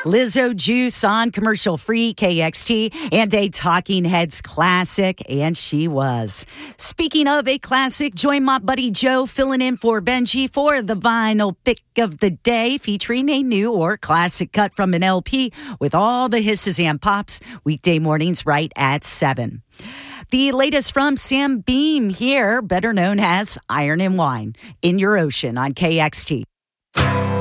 Lizzo Juice on commercial-free KXT and a Talking Heads classic, and she was. Speaking of a classic, join my buddy Joe filling in for Benji for the vinyl pick of the day, featuring a new or classic cut from an LP with all the hisses and pops, weekday mornings right at 7. The latest from Sam Beam here, better known as Iron and Wine, in your ocean on KXT.